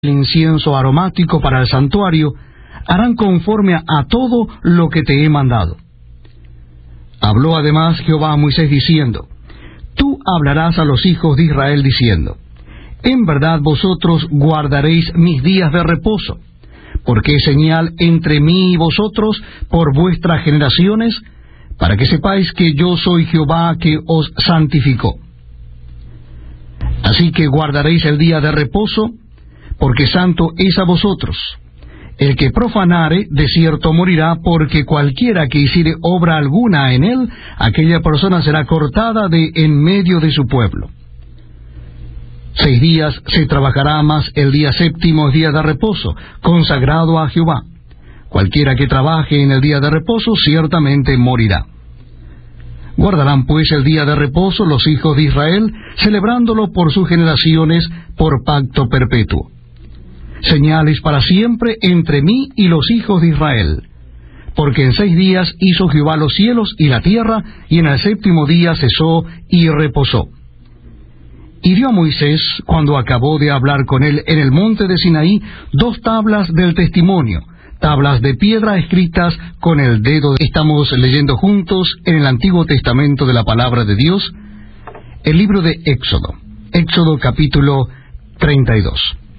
el incienso aromático para el santuario, harán conforme a todo lo que te he mandado. Habló además Jehová a Moisés diciendo: Tú hablarás a los hijos de Israel diciendo: En verdad vosotros guardaréis mis días de reposo, porque es señal entre mí y vosotros por vuestras generaciones, para que sepáis que yo soy Jehová que os santificó. Así que guardaréis el día de reposo, porque santo es a vosotros. El que profanare, de cierto morirá, porque cualquiera que hiciere obra alguna en él, aquella persona será cortada de en medio de su pueblo. 6 días se trabajará, mas el día séptimo es día de reposo, consagrado a Jehová. Cualquiera que trabaje en el día de reposo, ciertamente morirá. Guardarán pues el día de reposo los hijos de Israel, celebrándolo por sus generaciones, por pacto perpetuo. Señales para siempre entre mí y los hijos de Israel. Porque en 6 días hizo Jehová los cielos y la tierra, y en el séptimo día cesó y reposó. Y dio a Moisés, cuando acabó de hablar con él en el monte de Sinaí, 2 tablas del testimonio, tablas de piedra escritas con el dedo. Estamos leyendo juntos en el Antiguo Testamento de la Palabra de Dios, el libro de Éxodo, Éxodo capítulo 32.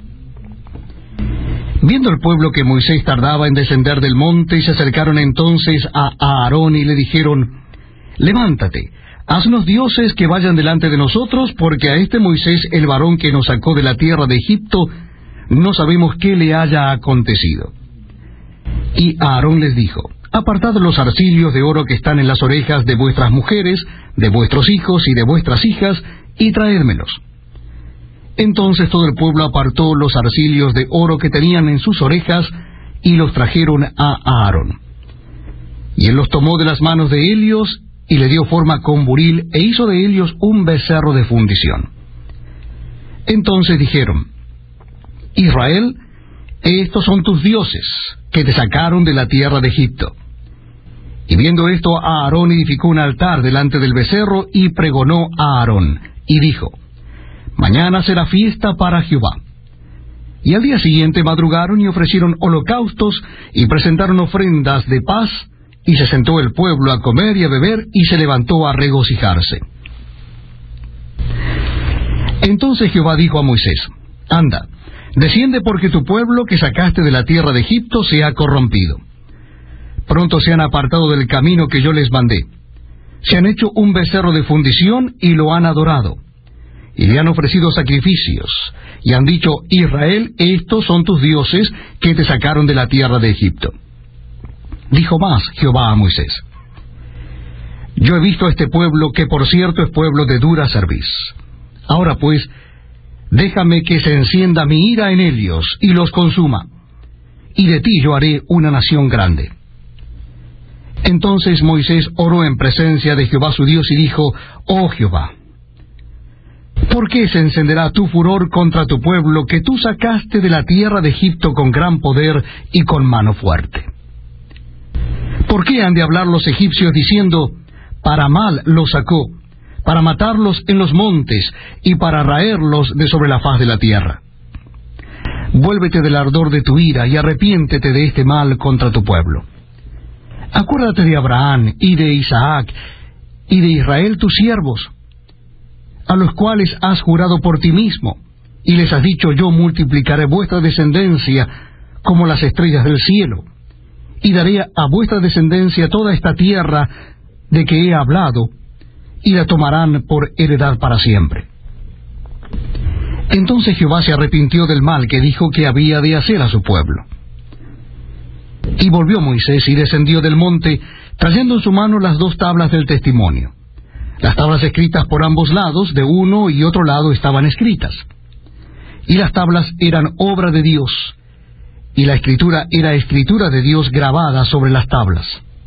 Viendo el pueblo que Moisés tardaba en descender del monte, se acercaron entonces a Aarón y le dijeron: Levántate, haznos dioses que vayan delante de nosotros, porque a este Moisés, el varón que nos sacó de la tierra de Egipto, no sabemos qué le haya acontecido. Y Aarón les dijo: Apartad los arcillos de oro que están en las orejas de vuestras mujeres, de vuestros hijos y de vuestras hijas, y traédmelos. Entonces todo el pueblo apartó los arcillos de oro que tenían en sus orejas, y los trajeron a Aarón. Y él los tomó de las manos de ellos, y le dio forma con buril, e hizo de ellos un becerro de fundición. Entonces dijeron: Israel, estos son tus dioses, que te sacaron de la tierra de Egipto. Y viendo esto, Aarón edificó un altar delante del becerro, y pregonó a Aarón, y dijo: Mañana será fiesta para Jehová. Y al día siguiente madrugaron y ofrecieron holocaustos, y presentaron ofrendas de paz, y se sentó el pueblo a comer y a beber, y se levantó a regocijarse. Entonces Jehová dijo a Moisés: Anda, desciende, porque tu pueblo que sacaste de la tierra de Egipto se ha corrompido. Pronto se han apartado del camino que yo les mandé. Se han hecho un becerro de fundición y lo han adorado. Y le han ofrecido sacrificios, y han dicho: Israel, estos son tus dioses que te sacaron de la tierra de Egipto. Dijo más Jehová a Moisés: Yo he visto a este pueblo, que por cierto es pueblo de dura cerviz. Ahora pues, déjame que se encienda mi ira en ellos, y los consuma, y de ti yo haré una nación grande. Entonces Moisés oró en presencia de Jehová su Dios, y dijo: Oh Jehová, ¿por qué se encenderá tu furor contra tu pueblo, que tú sacaste de la tierra de Egipto con gran poder y con mano fuerte? ¿Por qué han de hablar los egipcios diciendo: para mal los sacó, para matarlos en los montes, y para raerlos de sobre la faz de la tierra? Vuélvete del ardor de tu ira, y arrepiéntete de este mal contra tu pueblo. Acuérdate de Abraham, y de Isaac, y de Israel tus siervos, a los cuales has jurado por ti mismo, y les has dicho: Yo multiplicaré vuestra descendencia como las estrellas del cielo, y daré a vuestra descendencia toda esta tierra de que he hablado, y la tomarán por heredad para siempre. Entonces Jehová se arrepintió del mal que dijo que había de hacer a su pueblo. Y volvió Moisés y descendió del monte, trayendo en su mano las 2 tablas del testimonio. Las tablas escritas por ambos lados, de uno y otro lado, estaban escritas. Y las tablas eran obra de Dios, y la escritura era escritura de Dios grabada sobre las tablas.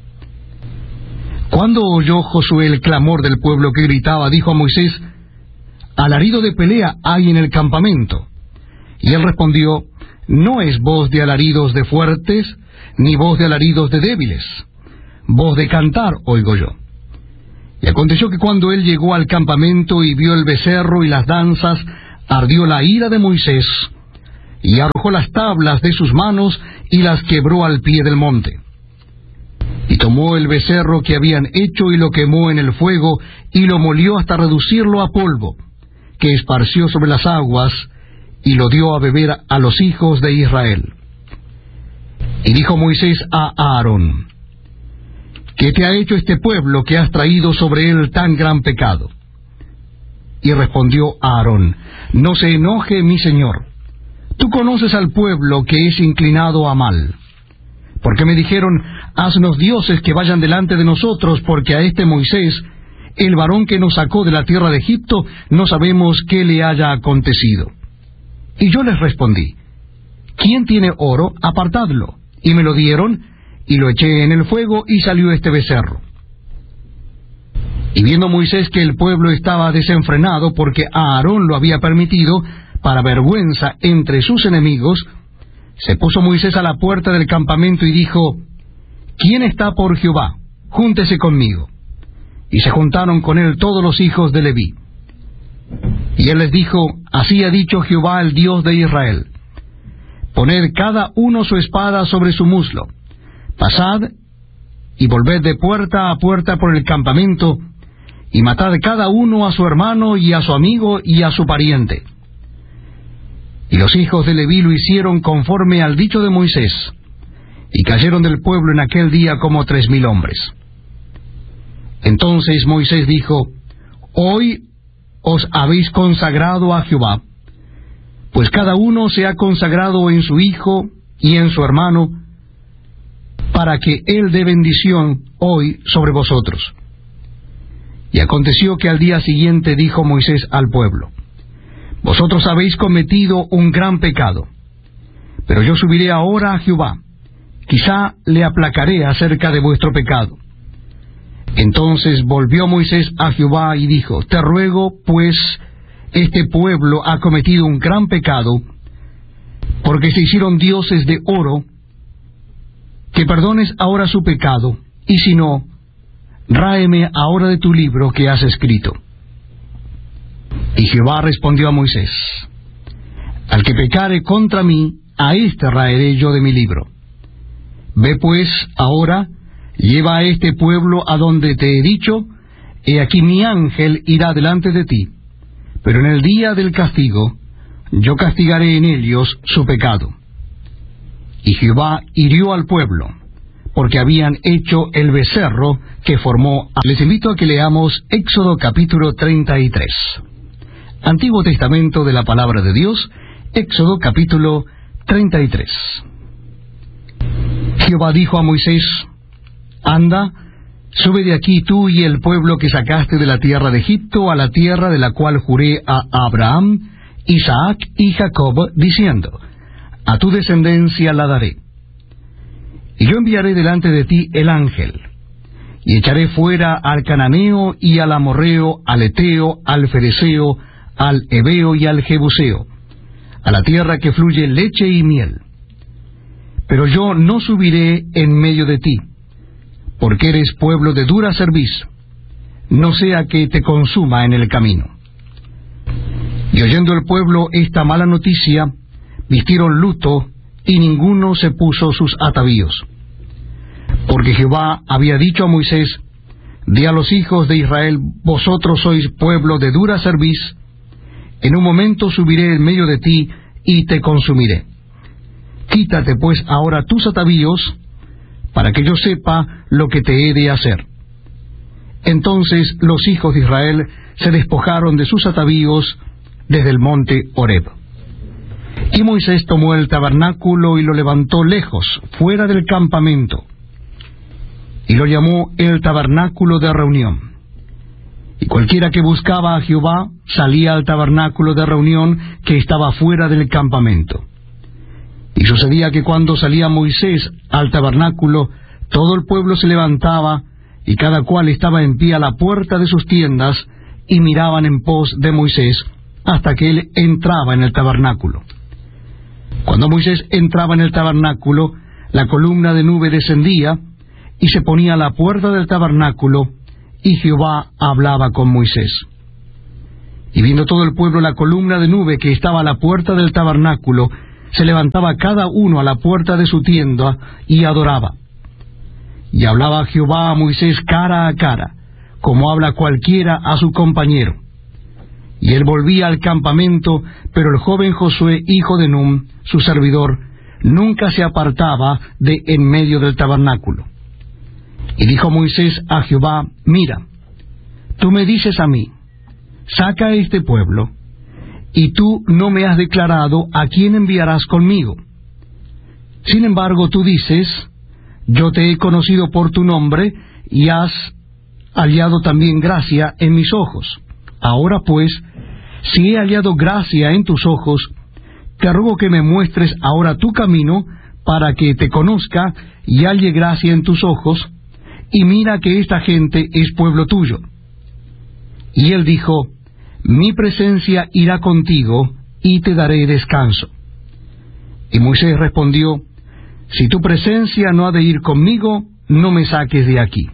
Cuando oyó Josué el clamor del pueblo que gritaba, dijo a Moisés: Alarido de pelea hay en el campamento. Y él respondió: No es voz de alaridos de fuertes, ni voz de alaridos de débiles. Voz de cantar oigo yo. Y aconteció que cuando él llegó al campamento y vio el becerro y las danzas, ardió la ira de Moisés, y arrojó las tablas de sus manos y las quebró al pie del monte. Y tomó el becerro que habían hecho y lo quemó en el fuego, y lo molió hasta reducirlo a polvo, que esparció sobre las aguas, y lo dio a beber a los hijos de Israel. Y dijo Moisés a Aarón: ¿Qué te ha hecho este pueblo que has traído sobre él tan gran pecado? Y respondió Aarón: No se enoje mi señor. Tú conoces al pueblo que es inclinado a mal. Porque me dijeron: haznos dioses que vayan delante de nosotros, porque a este Moisés, el varón que nos sacó de la tierra de Egipto, no sabemos qué le haya acontecido. Y yo les respondí: ¿quién tiene oro? Apartadlo. Y me lo dieron, y lo eché en el fuego, y salió este becerro. Y viendo Moisés que el pueblo estaba desenfrenado, porque Aarón lo había permitido, para vergüenza entre sus enemigos, se puso Moisés a la puerta del campamento y dijo: ¿quién está por Jehová? Júntese conmigo. Y se juntaron con él todos los hijos de Leví. Y él les dijo: así ha dicho Jehová, el Dios de Israel: poned cada uno su espada sobre su muslo, pasad y volved de puerta a puerta por el campamento, y matad cada uno a su hermano y a su amigo y a su pariente. Y los hijos de Leví lo hicieron conforme al dicho de Moisés, y cayeron del pueblo en aquel día como 3,000 hombres. Entonces Moisés dijo: hoy os habéis consagrado a Jehová, pues cada uno se ha consagrado en su hijo y en su hermano, para que él dé bendición hoy sobre vosotros. Y aconteció que al día siguiente dijo Moisés al pueblo: vosotros habéis cometido un gran pecado, pero yo subiré ahora a Jehová, quizá le aplacaré acerca de vuestro pecado. Entonces volvió Moisés a Jehová y dijo: te ruego, pues, este pueblo ha cometido un gran pecado, porque se hicieron dioses de oro, que perdones ahora su pecado, y si no, ráeme ahora de tu libro que has escrito. Y Jehová respondió a Moisés: al que pecare contra mí, a éste raeré yo de mi libro. Ve pues ahora, lleva a este pueblo a donde te he dicho, he aquí mi ángel irá delante de ti, pero en el día del castigo, yo castigaré en ellos su pecado. Y Jehová hirió al pueblo, porque habían hecho el becerro que formó. Les invito a que leamos Éxodo capítulo 33. Antiguo Testamento de la Palabra de Dios, Éxodo capítulo 33. Jehová dijo a Moisés: anda, sube de aquí tú y el pueblo que sacaste de la tierra de Egipto a la tierra de la cual juré a Abraham, Isaac y Jacob, diciendo: a tu descendencia la daré. Y yo enviaré delante de ti el ángel, y echaré fuera al cananeo y al amorreo, al eteo, al fereceo, al heveo y al jebuseo, a la tierra que fluye leche y miel. Pero yo no subiré en medio de ti, porque eres pueblo de dura cerviz, no sea que te consuma en el camino. Y oyendo el pueblo esta mala noticia, vistieron luto, y ninguno se puso sus atavíos. Porque Jehová había dicho a Moisés: di a los hijos de Israel: vosotros sois pueblo de dura cerviz, en un momento subiré en medio de ti, y te consumiré. Quítate pues ahora tus atavíos, para que yo sepa lo que te he de hacer. Entonces los hijos de Israel se despojaron de sus atavíos desde el monte Horeb. Y Moisés tomó el tabernáculo y lo levantó lejos, fuera del campamento, y lo llamó el tabernáculo de reunión. Y cualquiera que buscaba a Jehová salía al tabernáculo de reunión que estaba fuera del campamento. Y sucedía que cuando salía Moisés al tabernáculo, todo el pueblo se levantaba, y cada cual estaba en pie a la puerta de sus tiendas, y miraban en pos de Moisés, hasta que él entraba en el tabernáculo. Cuando Moisés entraba en el tabernáculo, la columna de nube descendía, y se ponía a la puerta del tabernáculo, y Jehová hablaba con Moisés. Y viendo todo el pueblo la columna de nube que estaba a la puerta del tabernáculo, se levantaba cada uno a la puerta de su tienda y adoraba. Y hablaba Jehová a Moisés cara a cara, como habla cualquiera a su compañero. Y él volvía al campamento, pero el joven Josué, hijo de Nun, su servidor, nunca se apartaba de en medio del tabernáculo. Y dijo Moisés a Jehová: Mira, tú me dices a mí, saca a este pueblo, y tú no me has declarado a quién enviarás conmigo. Sin embargo, tú dices: yo te he conocido por tu nombre, y has hallado también gracia en mis ojos. Ahora pues, si he hallado gracia en tus ojos, te ruego que me muestres ahora tu camino, para que te conozca y halle gracia en tus ojos, y mira que esta gente es pueblo tuyo. Y él dijo: mi presencia irá contigo, y te daré descanso. Y Moisés respondió: si tu presencia no ha de ir conmigo, no me saques de aquí.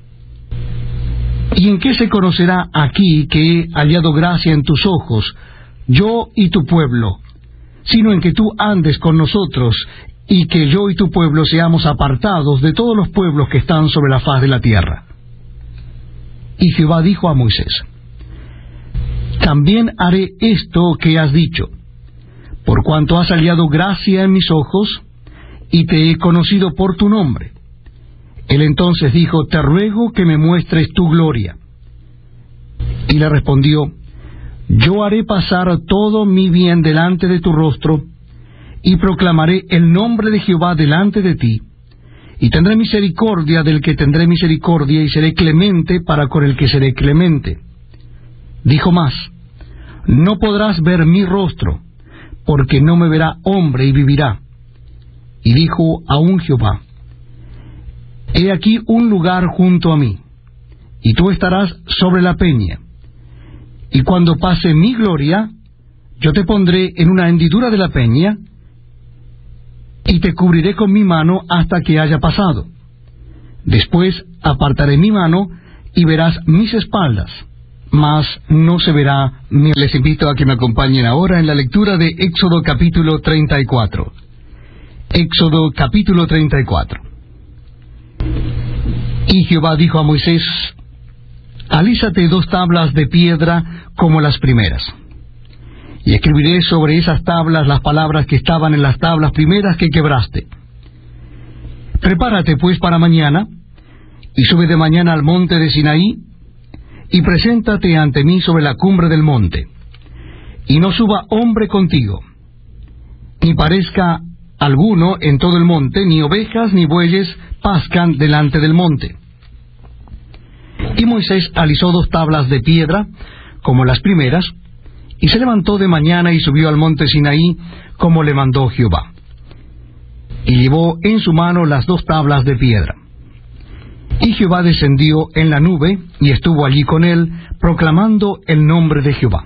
¿Y en qué se conocerá aquí que he hallado gracia en tus ojos, yo y tu pueblo, sino en que tú andes con nosotros, y que yo y tu pueblo seamos apartados de todos los pueblos que están sobre la faz de la tierra? Y Jehová dijo a Moisés: también haré esto que has dicho, por cuanto has hallado gracia en mis ojos, y te he conocido por tu nombre. Él entonces dijo: te ruego que me muestres tu gloria. Y le respondió: yo haré pasar todo mi bien delante de tu rostro, y proclamaré el nombre de Jehová delante de ti, y tendré misericordia del que tendré misericordia, y seré clemente para con el que seré clemente. Dijo más: no podrás ver mi rostro, porque no me verá hombre y vivirá. Y dijo aún Jehová: he aquí un lugar junto a mí, y tú estarás sobre la peña. Y cuando pase mi gloria, yo te pondré en una hendidura de la peña, y te cubriré con mi mano hasta que haya pasado. Después apartaré mi mano, y verás mis espaldas, mas no se verá mi... Les invito a que me acompañen ahora en la lectura de Éxodo capítulo 34. Éxodo capítulo 34. Y Jehová dijo a Moisés: alízate 2 tablas de piedra como las primeras, y escribiré sobre esas tablas las palabras que estaban en las tablas primeras que quebraste. Prepárate pues para mañana, y sube de mañana al monte de Sinaí, y preséntate ante mí sobre la cumbre del monte, y no suba hombre contigo, ni parezca alguno en todo el monte, ni ovejas ni bueyes pascan delante del monte. Y Moisés alisó 2 tablas de piedra, como las primeras, y se levantó de mañana y subió al monte Sinaí, como le mandó Jehová. Y llevó en su mano las 2 tablas de piedra. Y Jehová descendió en la nube, y estuvo allí con él, proclamando el nombre de Jehová.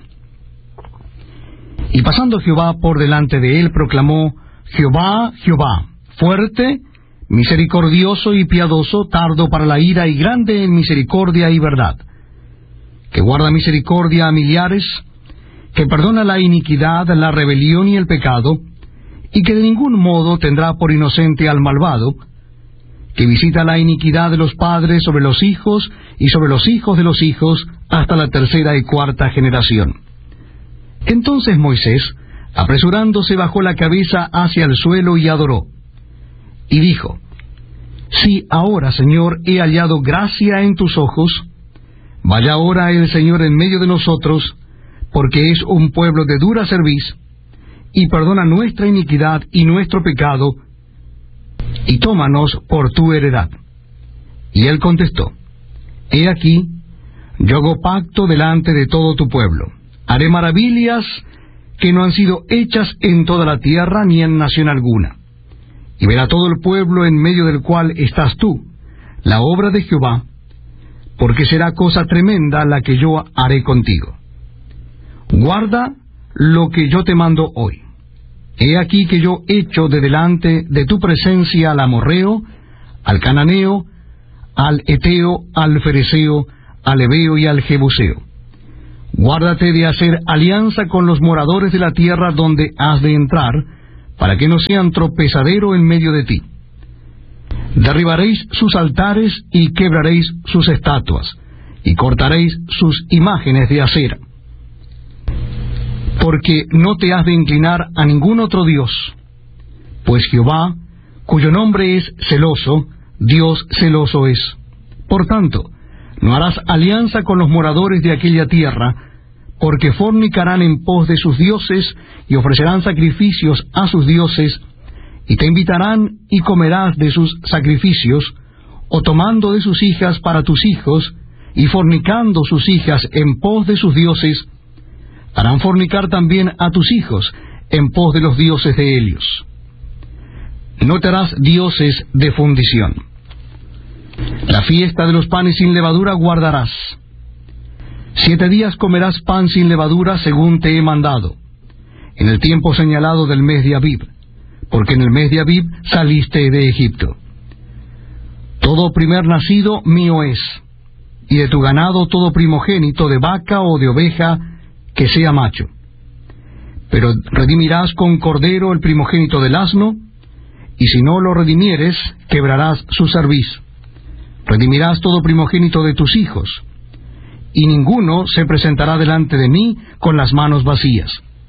Y pasando Jehová por delante de él, proclamó: Jehová, Jehová, fuerte, misericordioso y piadoso, tardo para la ira y grande en misericordia y verdad, que guarda misericordia a millares, que perdona la iniquidad, la rebelión y el pecado, y que de ningún modo tendrá por inocente al malvado, que visita la iniquidad de los padres sobre los hijos y sobre los hijos de los hijos hasta la 3ª y 4ª generación. Entonces Moisés, apresurándose, bajó la cabeza hacia el suelo y adoró. Y dijo: si ahora, Señor, he hallado gracia en tus ojos, vaya ahora el Señor en medio de nosotros, porque es un pueblo de dura cerviz, y perdona nuestra iniquidad y nuestro pecado, y tómanos por tu heredad. Y él contestó: he aquí, yo hago pacto delante de todo tu pueblo. Haré maravillas que no han sido hechas en toda la tierra ni en nación alguna. Y verá todo el pueblo en medio del cual estás tú, la obra de Jehová, porque será cosa tremenda la que yo haré contigo. Guarda lo que yo te mando hoy. He aquí que yo echo de delante de tu presencia al amorreo, al cananeo, al eteo, al fereceo, al heveo y al jebuseo. Guárdate de hacer alianza con los moradores de la tierra donde has de entrar, para que no sean tropezadero en medio de ti. Derribaréis sus altares y quebraréis sus estatuas, y cortaréis sus imágenes de acera. Porque no te has de inclinar a ningún otro Dios, pues Jehová, cuyo nombre es celoso, Dios celoso es. Por tanto, no harás alianza con los moradores de aquella tierra, porque fornicarán en pos de sus dioses y ofrecerán sacrificios a sus dioses, y te invitarán y comerás de sus sacrificios, o tomando de sus hijas para tus hijos, y fornicando sus hijas en pos de sus dioses, harán fornicar también a tus hijos en pos de los dioses de ellos. No te harás dioses de fundición. La fiesta de los panes sin levadura guardarás. 7 días comerás pan sin levadura según te he mandado, en el tiempo señalado del mes de Abib, porque en el mes de Abib saliste de Egipto. Todo primer nacido mío es, y de tu ganado todo primogénito de vaca o de oveja que sea macho. Pero redimirás con cordero el primogénito del asno, y si no lo redimieres, quebrarás su cerviz. Redimirás todo primogénito de tus hijos, y ninguno se presentará delante de mí con las manos vacías.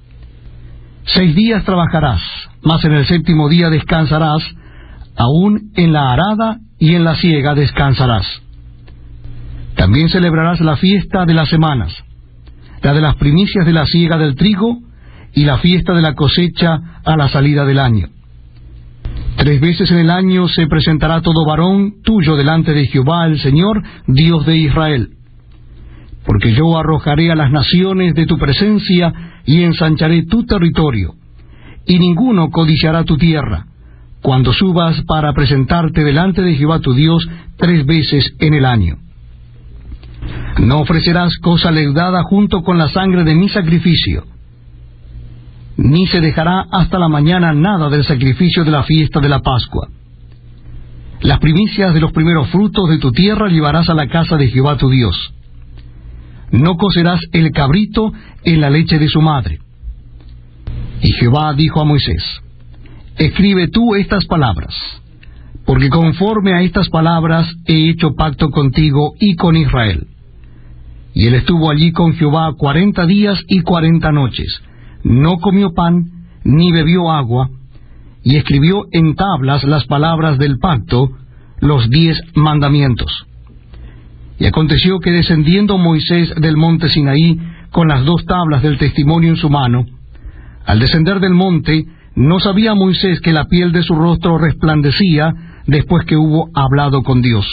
6 días trabajarás, mas en el 7º día descansarás, aún en la arada y en la siega descansarás. También celebrarás la fiesta de las semanas, la de las primicias de la siega del trigo, y la fiesta de la cosecha a la salida del año. 3 veces en el año se presentará todo varón tuyo delante de Jehová el Señor, Dios de Israel. Porque yo arrojaré a las naciones de tu presencia, y ensancharé tu territorio, y ninguno codiciará tu tierra, cuando subas para presentarte delante de Jehová tu Dios 3 veces en el año. No ofrecerás cosa leudada junto con la sangre de mi sacrificio, ni se dejará hasta la mañana nada del sacrificio de la fiesta de la Pascua. Las primicias de los primeros frutos de tu tierra llevarás a la casa de Jehová tu Dios. No cocerás el cabrito en la leche de su madre. Y Jehová dijo a Moisés: escribe tú estas palabras, porque conforme a estas palabras he hecho pacto contigo y con Israel. Y él estuvo allí con Jehová 40 días y 40 noches, no comió pan, ni bebió agua, y escribió en tablas las palabras del pacto, los 10 mandamientos. Y aconteció que descendiendo Moisés del monte Sinaí, con las 2 tablas del testimonio en su mano, al descender del monte, no sabía Moisés que la piel de su rostro resplandecía después que hubo hablado con Dios.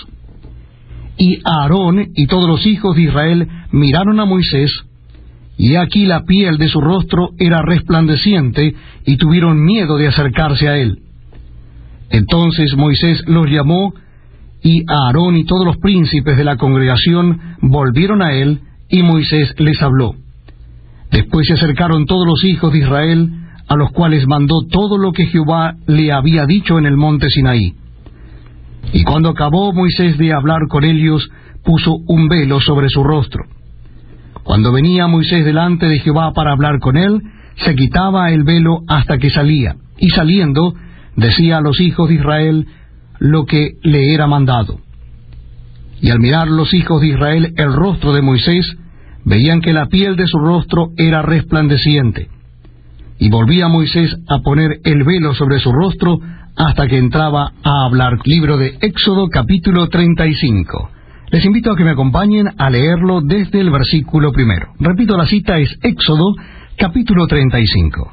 Y Aarón y todos los hijos de Israel miraron a Moisés, y aquí la piel de su rostro era resplandeciente, y tuvieron miedo de acercarse a él. Entonces Moisés los llamó, y Aarón y todos los príncipes de la congregación volvieron a él, y Moisés les habló. Después se acercaron todos los hijos de Israel, a los cuales mandó todo lo que Jehová le había dicho en el monte Sinaí. Y cuando acabó Moisés de hablar con ellos, puso un velo sobre su rostro. Cuando venía Moisés delante de Jehová para hablar con él, se quitaba el velo hasta que salía, y saliendo, decía a los hijos de Israel lo que le era mandado. Y al mirar los hijos de Israel el rostro de Moisés, veían que la piel de su rostro era resplandeciente. Y volvía Moisés a poner el velo sobre su rostro hasta que entraba a hablar. Libro de Éxodo, capítulo 35. Les invito a que me acompañen a leerlo desde el versículo 1. Repito, la cita es Éxodo, capítulo 35.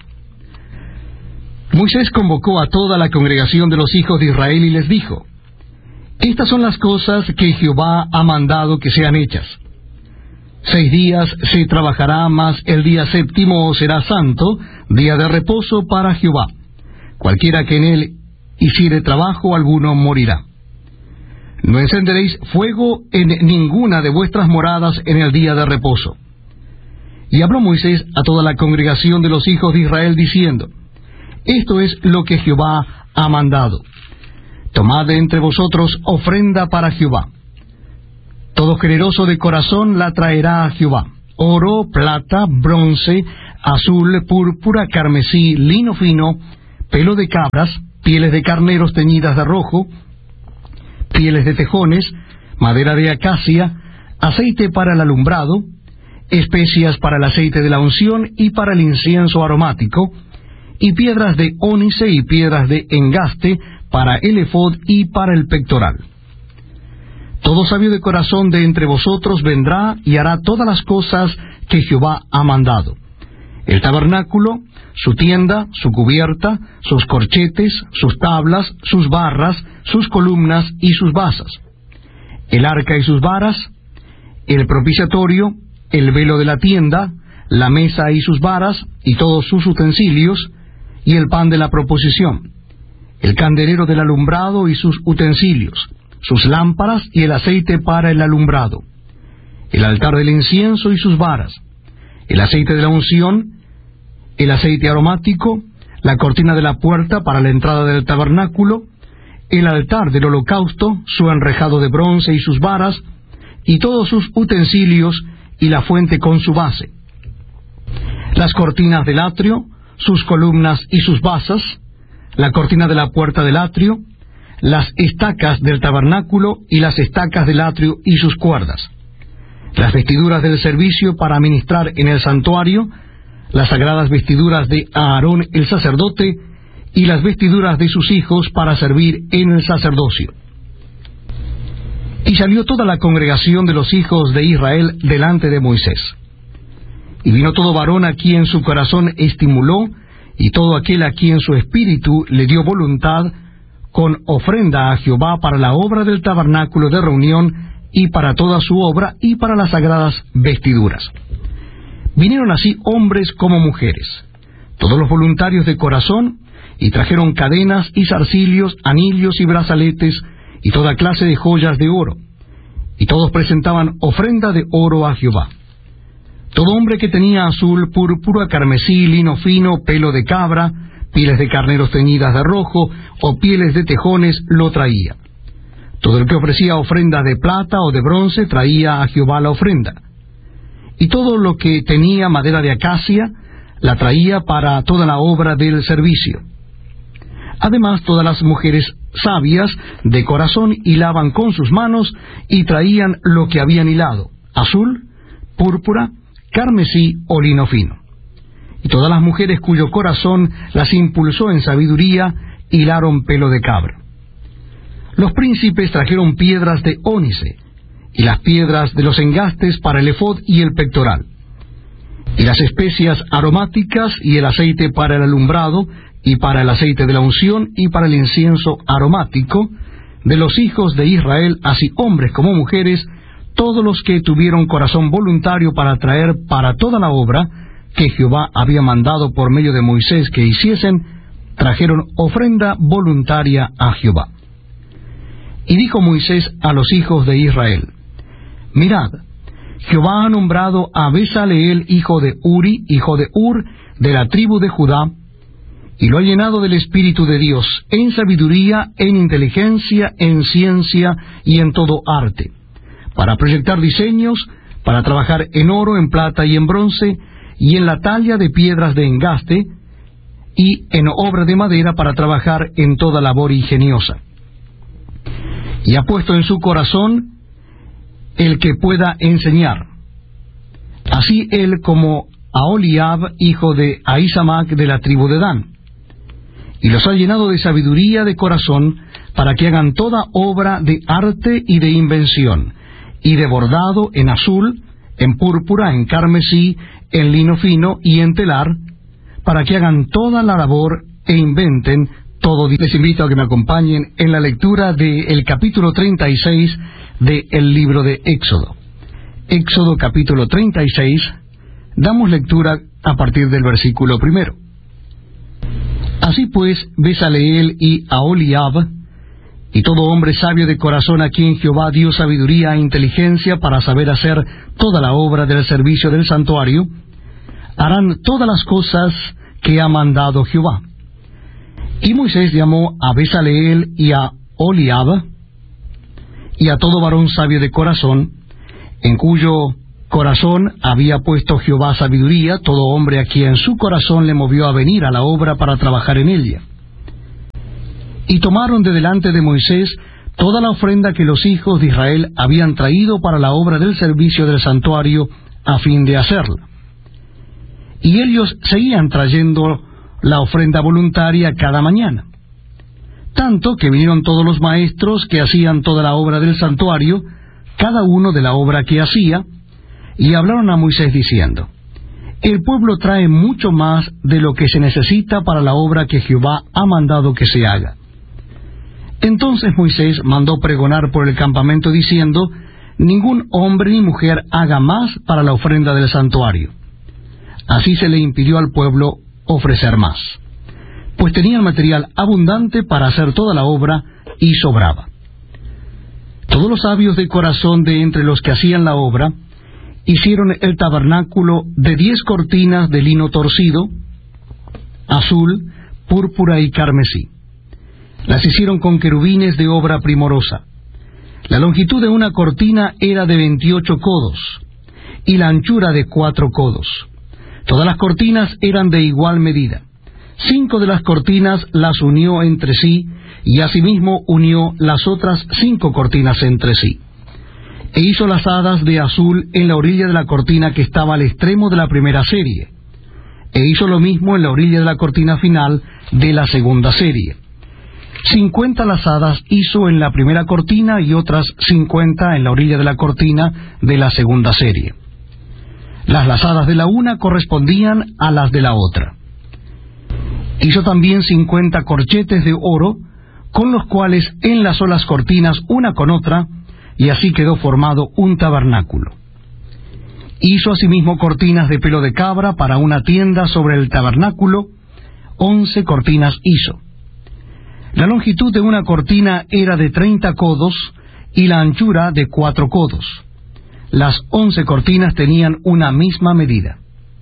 Moisés convocó a toda la congregación de los hijos de Israel y les dijo: estas son las cosas que Jehová ha mandado que sean hechas. 6 días se trabajará, mas el día 7º será santo, día de reposo para Jehová. Cualquiera que en él hiciere trabajo alguno morirá. No encenderéis fuego en ninguna de vuestras moradas en el día de reposo. Y habló Moisés a toda la congregación de los hijos de Israel, diciendo: esto es lo que Jehová ha mandado. Tomad de entre vosotros ofrenda para Jehová. Todo generoso de corazón la traerá a Jehová: oro, plata, bronce, azul, púrpura, carmesí, lino fino, pelo de cabras, pieles de carneros teñidas de rojo, pieles de tejones, madera de acacia, aceite para el alumbrado, especias para el aceite de la unción y para el incienso aromático, y piedras de ónice y piedras de engaste para el efod y para el pectoral. Todo sabio de corazón de entre vosotros vendrá y hará todas las cosas que Jehová ha mandado: el tabernáculo, su tienda, su cubierta, sus corchetes, sus tablas, sus barras, sus columnas y sus basas, el arca y sus varas, el propiciatorio, el velo de la tienda, la mesa y sus varas, y todos sus utensilios, y el pan de la proposición, el candelero del alumbrado y sus utensilios, sus lámparas y el aceite para el alumbrado, el altar del incienso y sus varas, el aceite de la unción, el aceite aromático, la cortina de la puerta para la entrada del tabernáculo, el altar del holocausto, su enrejado de bronce y sus varas, y todos sus utensilios, y la fuente con su base, las cortinas del atrio, sus columnas y sus basas, la cortina de la puerta del atrio, las estacas del tabernáculo y las estacas del atrio y sus cuerdas, las vestiduras del servicio para ministrar en el santuario, las sagradas vestiduras de Aarón el sacerdote, y las vestiduras de sus hijos para servir en el sacerdocio. Y salió toda la congregación de los hijos de Israel delante de Moisés. Y vino todo varón a quien su corazón estimuló, y todo aquel a quien su espíritu le dio voluntad, con ofrenda a Jehová para la obra del tabernáculo de reunión, y para toda su obra, y para las sagradas vestiduras. Vinieron así hombres como mujeres, todos los voluntarios de corazón, y trajeron cadenas y zarcilios, anillos y brazaletes, y toda clase de joyas de oro. Y todos presentaban ofrenda de oro a Jehová. Todo hombre que tenía azul, púrpura, carmesí, lino fino, pelo de cabra, pieles de carneros teñidas de rojo, o pieles de tejones, lo traía. Todo el que ofrecía ofrenda de plata o de bronce traía a Jehová la ofrenda. Y todo lo que tenía madera de acacia, la traía para toda la obra del servicio. Además, todas las mujeres sabias de corazón hilaban con sus manos y traían lo que habían hilado: azul, púrpura, carmesí o lino fino. Y todas las mujeres cuyo corazón las impulsó en sabiduría hilaron pelo de cabra. Los príncipes trajeron piedras de ónice, y las piedras de los engastes para el efod y el pectoral, y las especias aromáticas y el aceite para el alumbrado, y para el aceite de la unción, y para el incienso aromático, de los hijos de Israel, así hombres como mujeres, todos los que tuvieron corazón voluntario para traer para toda la obra que Jehová había mandado por medio de Moisés que hiciesen, trajeron ofrenda voluntaria a Jehová. Y dijo Moisés a los hijos de Israel: Mirad, Jehová ha nombrado a Besaleel, hijo de Uri, hijo de Ur, de la tribu de Judá, y lo ha llenado del Espíritu de Dios, en sabiduría, en inteligencia, en ciencia y en todo arte, para proyectar diseños, para trabajar en oro, en plata y en bronce, y en la talla de piedras de engaste, y en obra de madera para trabajar en toda labor ingeniosa. Y ha puesto en su corazón el que pueda enseñar, así él como Aholiab, hijo de Ahisamac, de la tribu de Dan. Y los ha llenado de sabiduría de corazón, para que hagan toda obra de arte y de invención, y de bordado en azul, en púrpura, en carmesí, en lino fino y en telar, para que hagan toda la labor e inventen todo. Les invito a que me acompañen en la lectura del capítulo 36 del libro de Éxodo. Éxodo capítulo 36, damos lectura a partir del versículo 1. Así pues, Besaleel y Aholiab, y todo hombre sabio de corazón a quien Jehová dio sabiduría e inteligencia para saber hacer toda la obra del servicio del santuario, harán todas las cosas que ha mandado Jehová. Y Moisés llamó a Besaleel y a Aholiab, y a todo varón sabio de corazón, en cuyo corazón había puesto Jehová sabiduría, todo hombre a quien su corazón le movió a venir a la obra para trabajar en ella. Y tomaron de delante de Moisés toda la ofrenda que los hijos de Israel habían traído para la obra del servicio del santuario, a fin de hacerla. Y ellos seguían trayendo la ofrenda voluntaria cada mañana. Tanto que vinieron todos los maestros que hacían toda la obra del santuario, cada uno de la obra que hacía, y hablaron a Moisés diciendo: el pueblo trae mucho más de lo que se necesita para la obra que Jehová ha mandado que se haga. Entonces Moisés mandó pregonar por el campamento diciendo: ningún hombre ni mujer haga más para la ofrenda del santuario. Así se le impidió al pueblo ofrecer más, pues tenían material abundante para hacer toda la obra, y sobraba. Todos los sabios de corazón de entre los que hacían la obra hicieron el tabernáculo de 10 cortinas de lino torcido, azul, púrpura y carmesí. Las hicieron con querubines de obra primorosa. La longitud de una cortina era de 28 codos, y la anchura de 4 codos. Todas las cortinas eran de igual medida. 5 de las cortinas las unió entre sí, y asimismo unió las otras 5 cortinas entre sí. E hizo las hadas de azul en la orilla de la cortina que estaba al extremo de la primera serie. E hizo lo mismo en la orilla de la cortina final de la segunda serie. 50 lazadas hizo en la primera cortina y otras 50 en la orilla de la cortina de la segunda serie. Las lazadas de la una correspondían a las de la otra. Hizo también 50 corchetes de oro, con los cuales enlazó las cortinas una con otra, y así quedó formado un tabernáculo. Hizo asimismo cortinas de pelo de cabra para una tienda sobre el tabernáculo, 11 cortinas hizo. La longitud de una cortina era de 30 codos, y la anchura de 4 codos. Las 11 cortinas tenían una misma medida.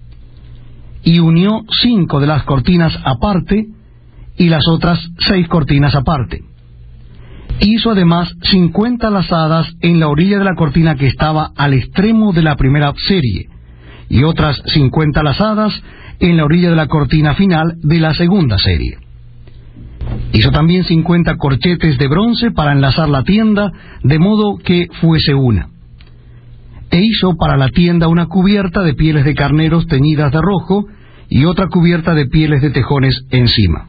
Y unió 5 de las cortinas aparte, y las otras 6 cortinas aparte. Hizo además 50 lazadas en la orilla de la cortina que estaba al extremo de la primera serie, y otras 50 lazadas en la orilla de la cortina final de la segunda serie. Hizo también 50 corchetes de bronce para enlazar la tienda, de modo que fuese una. E hizo para la tienda una cubierta de pieles de carneros teñidas de rojo, y otra cubierta de pieles de tejones encima.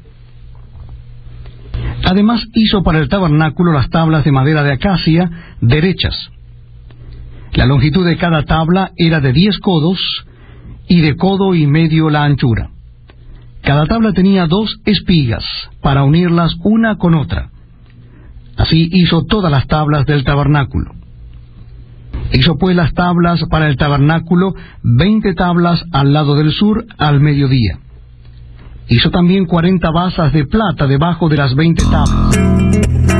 Además hizo para el tabernáculo las tablas de madera de acacia, derechas. La longitud de cada tabla era de 10 codos, y de codo y medio la anchura. Cada tabla tenía 2 espigas, para unirlas una con otra. Así hizo todas las tablas del tabernáculo. Hizo pues las tablas para el tabernáculo, 20 tablas al lado del sur, al mediodía. Hizo también 40 basas de plata debajo de las 20 tablas.